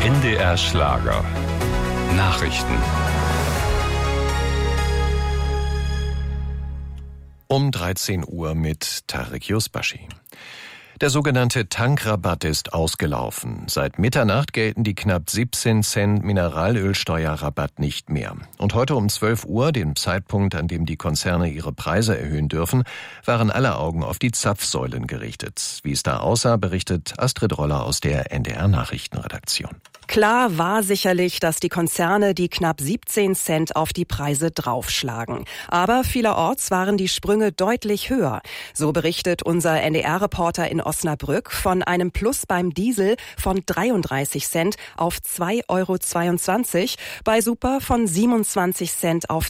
NDR Schlager. Nachrichten. Um 13 Uhr mit Tarek Yusbashi. Der sogenannte Tankrabatt ist ausgelaufen. Seit Mitternacht gelten die knapp 17 Cent Mineralölsteuerrabatt nicht mehr. Und heute um 12 Uhr, dem Zeitpunkt, an dem die Konzerne ihre Preise erhöhen dürfen, waren alle Augen auf die Zapfsäulen gerichtet. Wie es da aussah, berichtet Astrid Roller aus der NDR Nachrichtenredaktion. Klar war sicherlich, dass die Konzerne die knapp 17 Cent auf die Preise draufschlagen. Aber vielerorts waren die Sprünge deutlich höher. So berichtet unser NDR-Reporter in Osnabrück von einem Plus beim Diesel von 33 Cent auf 2,22 €, bei Super von 27 Cent auf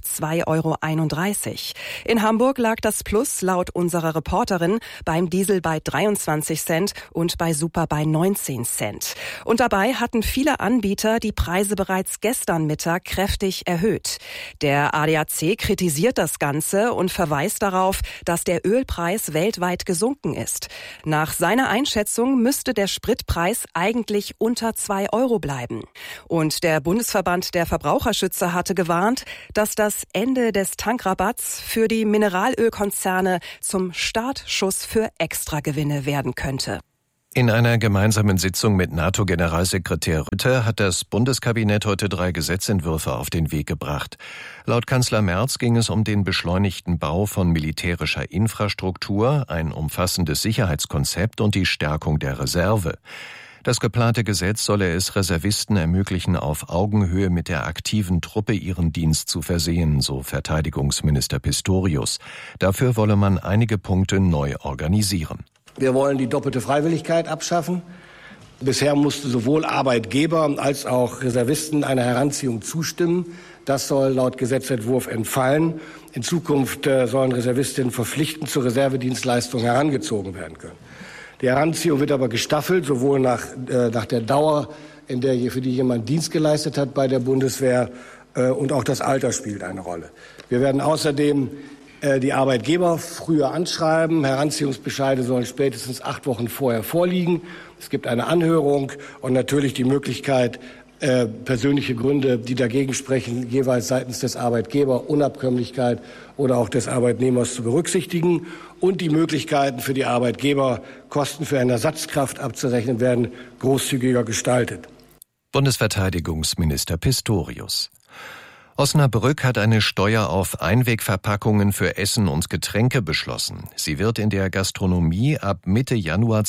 2,31 €. In Hamburg lag das Plus laut unserer Reporterin beim Diesel bei 23 Cent und bei Super bei 19 Cent. Und dabei hatten viele Anbieter die Preise bereits gestern Mittag kräftig erhöht. Der ADAC kritisiert das Ganze und verweist darauf, dass der Ölpreis weltweit gesunken ist. Nach seiner Einschätzung müsste der Spritpreis eigentlich unter 2 € bleiben. Und der Bundesverband der Verbraucherschützer hatte gewarnt, dass das Ende des Tankrabatts für die Mineralölkonzerne zum Startschuss für Extragewinne werden könnte. In einer gemeinsamen Sitzung mit NATO-Generalsekretär Rutte hat das Bundeskabinett heute 3 Gesetzentwürfe auf den Weg gebracht. Laut Kanzler Merz ging es um den beschleunigten Bau von militärischer Infrastruktur, ein umfassendes Sicherheitskonzept und die Stärkung der Reserve. Das geplante Gesetz solle es Reservisten ermöglichen, auf Augenhöhe mit der aktiven Truppe ihren Dienst zu versehen, so Verteidigungsminister Pistorius. Dafür wolle man einige Punkte neu organisieren. Wir wollen die doppelte Freiwilligkeit abschaffen. Bisher mussten sowohl Arbeitgeber als auch Reservisten einer Heranziehung zustimmen. Das soll laut Gesetzentwurf entfallen. In Zukunft sollen Reservistinnen verpflichtend zur Reservedienstleistung herangezogen werden können. Die Heranziehung wird aber gestaffelt, sowohl nach der Dauer, für die jemand Dienst geleistet hat bei der Bundeswehr, und auch das Alter spielt eine Rolle. Wir werden außerdem die Arbeitgeber früher anschreiben. Heranziehungsbescheide sollen spätestens 8 Wochen vorher vorliegen. Es gibt eine Anhörung und natürlich die Möglichkeit, persönliche Gründe, die dagegen sprechen, jeweils seitens des Arbeitgebers, Unabkömmlichkeit oder auch des Arbeitnehmers zu berücksichtigen. Und die Möglichkeiten für die Arbeitgeber, Kosten für eine Ersatzkraft abzurechnen, werden großzügiger gestaltet. Bundesverteidigungsminister Pistorius. Osnabrück hat eine Steuer auf Einwegverpackungen für Essen und Getränke beschlossen. Sie wird in der Gastronomie ab Mitte Januar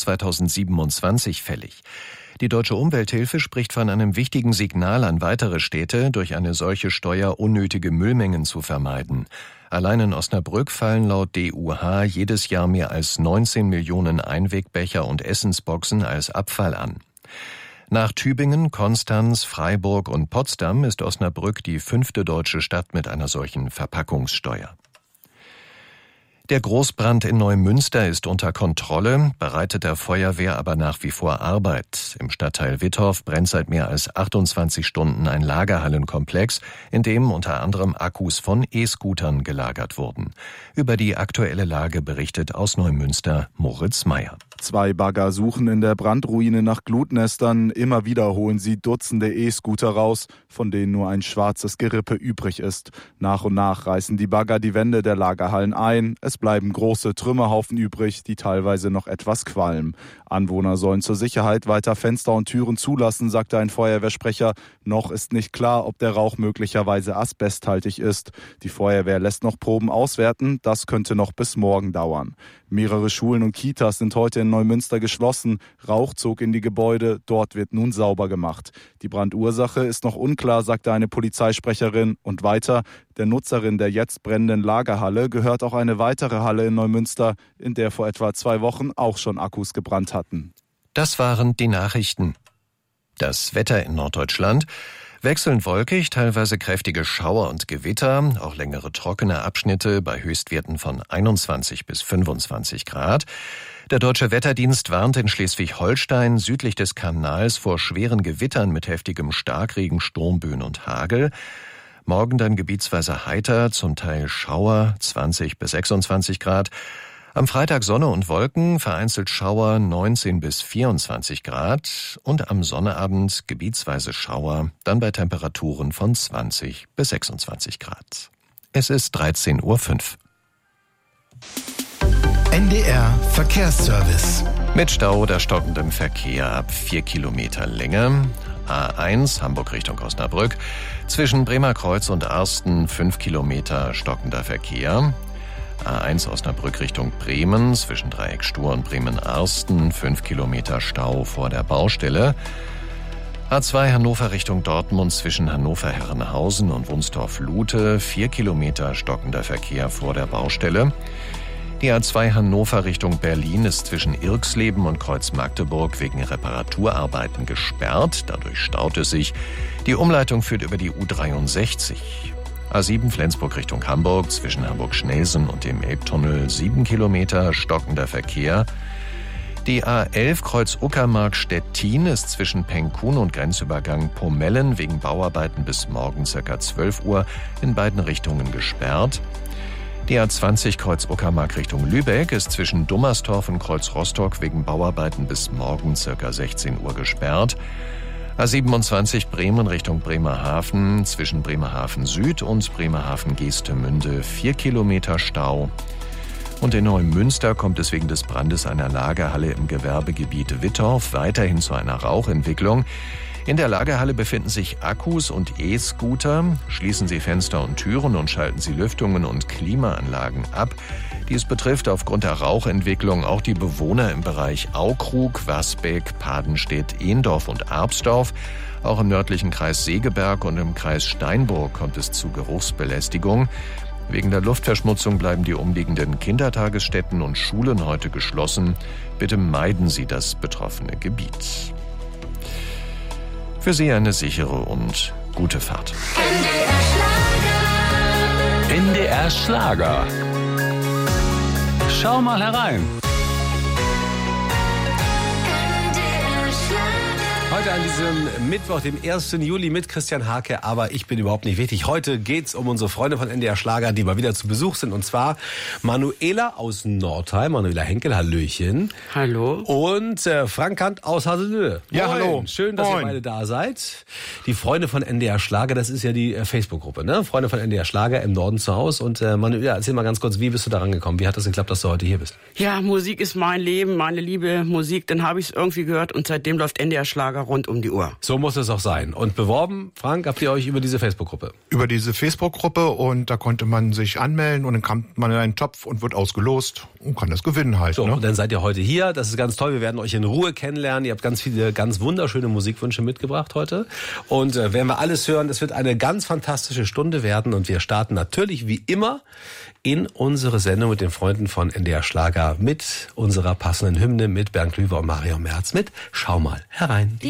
2027 fällig. Die Deutsche Umwelthilfe spricht von einem wichtigen Signal an weitere Städte, durch eine solche Steuer unnötige Müllmengen zu vermeiden. Allein in Osnabrück fallen laut DUH jedes Jahr mehr als 19 Millionen Einwegbecher und Essensboxen als Abfall an. Nach Tübingen, Konstanz, Freiburg und Potsdam ist Osnabrück die 5. deutsche Stadt mit einer solchen Verpackungssteuer. Der Großbrand in Neumünster ist unter Kontrolle, bereitet der Feuerwehr aber nach wie vor Arbeit. Im Stadtteil Wittorf brennt seit mehr als 28 Stunden ein Lagerhallenkomplex, in dem unter anderem Akkus von E-Scootern gelagert wurden. Über die aktuelle Lage berichtet aus Neumünster Moritz Meyer. 2 Bagger suchen in der Brandruine nach Glutnestern. Immer wieder holen sie Dutzende E-Scooter raus, von denen nur ein schwarzes Gerippe übrig ist. Nach und nach reißen die Bagger die Wände der Lagerhallen ein. Es bleiben große Trümmerhaufen übrig, die teilweise noch etwas qualmen. Anwohner sollen zur Sicherheit weiter Fenster und Türen zulassen, sagte ein Feuerwehrsprecher. Noch ist nicht klar, ob der Rauch möglicherweise asbesthaltig ist. Die Feuerwehr lässt noch Proben auswerten. Das könnte noch bis morgen dauern. Mehrere Schulen und Kitas sind heute in Neumünster geschlossen. Rauch zog in die Gebäude. Dort wird nun sauber gemacht. Die Brandursache ist noch unklar, sagte eine Polizeisprecherin. Und weiter, der Nutzerin der jetzt brennenden Lagerhalle gehört auch eine weitere Halle in Neumünster, in der vor etwa 2 Wochen auch schon Akkus gebrannt hatten. Das waren die Nachrichten. Das Wetter in Norddeutschland. Wechselnd wolkig, teilweise kräftige Schauer und Gewitter, auch längere trockene Abschnitte bei Höchstwerten von 21 bis 25 Grad. Der Deutsche Wetterdienst warnt in Schleswig-Holstein südlich des Kanals vor schweren Gewittern mit heftigem Starkregen, Sturmböen und Hagel. Morgen dann gebietsweise heiter, zum Teil Schauer, 20 bis 26 Grad. Am Freitag Sonne und Wolken, vereinzelt Schauer 19 bis 24 Grad und am Sonnabend gebietsweise Schauer, dann bei Temperaturen von 20 bis 26 Grad. Es ist 13:05 Uhr. NDR Verkehrsservice. Mit Stau oder stockendem Verkehr ab 4 Kilometer Länge. A1 Hamburg Richtung Osnabrück. Zwischen Bremerkreuz und Arsten 5 Kilometer stockender Verkehr. A1 Osnabrück Richtung Bremen, zwischen Dreieck Stur und Bremen-Arsten, 5 Kilometer Stau vor der Baustelle. A2 Hannover Richtung Dortmund, zwischen Hannover-Herrenhausen und Wunsdorf-Lute, 4 Kilometer stockender Verkehr vor der Baustelle. Die A2 Hannover Richtung Berlin ist zwischen Irxleben und Kreuz-Magdeburg wegen Reparaturarbeiten gesperrt. Dadurch staut es sich. Die Umleitung führt über die U63. A7 Flensburg Richtung Hamburg, zwischen Hamburg-Schnelsen und dem Elbtunnel 7 Kilometer stockender Verkehr. Die A11 Kreuz Uckermark-Stettin ist zwischen Penkun und Grenzübergang Pomellen wegen Bauarbeiten bis morgen ca. 12 Uhr in beiden Richtungen gesperrt. Die A20 Kreuz Uckermark Richtung Lübeck ist zwischen Dummerstorf und Kreuz Rostock wegen Bauarbeiten bis morgen ca. 16 Uhr gesperrt. A27 Bremen Richtung Bremerhaven, zwischen Bremerhaven Süd und Bremerhaven Geestemünde 4 Kilometer Stau. Und in Neumünster kommt es wegen des Brandes einer Lagerhalle im Gewerbegebiet Wittorf weiterhin zu einer Rauchentwicklung. In der Lagerhalle befinden sich Akkus und E-Scooter. Schließen Sie Fenster und Türen und schalten Sie Lüftungen und Klimaanlagen ab. Dies betrifft aufgrund der Rauchentwicklung auch die Bewohner im Bereich Aukrug, Wasbeck, Padenstedt, Ehndorf und Arpsdorf. Auch im nördlichen Kreis Segeberg und im Kreis Steinburg kommt es zu Geruchsbelästigung. Wegen der Luftverschmutzung bleiben die umliegenden Kindertagesstätten und Schulen heute geschlossen. Bitte meiden Sie das betroffene Gebiet. Für Sie eine sichere und gute Fahrt. NDR Schlager. Schau mal herein. Heute an diesem Mittwoch, dem 1. Juli mit Christian Hake, aber ich bin überhaupt nicht wichtig. Heute geht's um unsere Freunde von NDR Schlager, die mal wieder zu Besuch sind. Und zwar Manuela aus Nordheim, Manuela Henkel, hallöchen. Hallo. Und Frank Kant aus Haselnöhe. Ja, Moin. hallo. Schön, dass ihr beide da seid. Die Freunde von NDR Schlager, das ist ja die Facebook-Gruppe, ne? Freunde von NDR Schlager im Norden zu Hause. Und Manuela, erzähl mal ganz kurz, wie bist du da rangekommen? Wie hat das geklappt, dass du heute hier bist? Ja, Musik ist mein Leben, meine liebe Musik. Dann habe ich es irgendwie gehört und seitdem läuft NDR Schlager rund um die Uhr. So muss es auch sein. Und beworben, Frank, habt ihr euch über diese Facebook-Gruppe? Über diese Facebook-Gruppe, und da konnte man sich anmelden und dann kommt man in einen Topf und wird ausgelost und kann das gewinnen halt. So, ne? Und dann seid ihr heute hier. Das ist ganz toll. Wir werden euch in Ruhe kennenlernen. Ihr habt ganz viele, ganz wunderschöne Musikwünsche mitgebracht heute. Und werden wir alles hören. Es wird eine ganz fantastische Stunde werden. Und wir starten natürlich wie immer in unsere Sendung mit den Freunden von NDR Schlager mit unserer passenden Hymne mit Bernd Klüver und Mario Merz mit Schau mal herein.